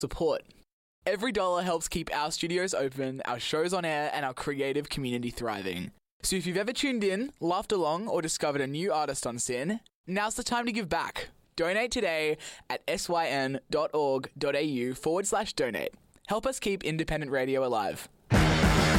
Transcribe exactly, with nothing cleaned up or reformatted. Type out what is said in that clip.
support. Every dollar helps keep our studios open, our shows on air, and our creative community thriving. So if you've ever tuned in, laughed along, or discovered a new artist on SYN, now's the time to give back. Donate today at syn.org.au forward slash donate. Help us keep independent radio alive.